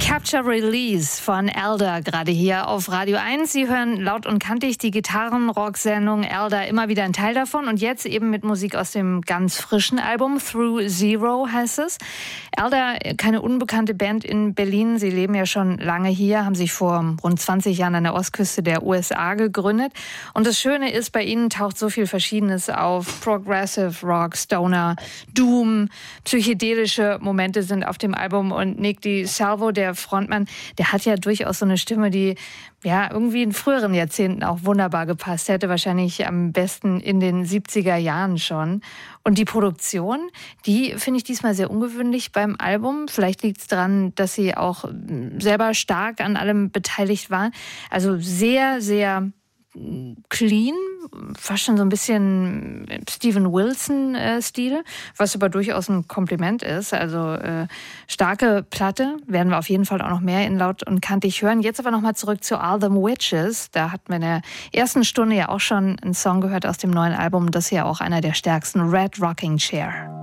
Capture Release von Elder gerade hier auf Radio 1. Sie hören laut und kantig die Gitarrenrock-Sendung Elder, immer wieder ein Teil davon und jetzt eben mit Musik aus dem ganz frischen Album Through Zero heißt es. Elder, keine unbekannte Band in Berlin. Sie leben ja schon lange hier, haben sich vor rund 20 Jahren an der Ostküste der USA gegründet. Und das Schöne ist, bei ihnen taucht so viel Verschiedenes auf. Progressive Rock, Stoner, Doom, psychedelische Momente sind auf dem Album und Nick DiSalvo, der Frontmann, der hat ja durchaus so eine Stimme, die ja irgendwie in früheren Jahrzehnten auch wunderbar gepasst hätte, wahrscheinlich am besten in den 70er Jahren schon. Und die Produktion, die finde ich diesmal sehr ungewöhnlich beim Album. Vielleicht liegt es daran, dass sie auch selber stark an allem beteiligt waren. Also sehr, sehr clean, fast schon so ein bisschen Steven Wilson-Stil, was aber durchaus ein Kompliment ist. Also starke Platte, werden wir auf jeden Fall auch noch mehr in laut und kantig hören. Jetzt aber nochmal zurück zu All Them Witches. Da hatten wir in der ersten Stunde ja auch schon einen Song gehört aus dem neuen Album. Das ist ja auch einer der stärksten, Red Rocking Chair.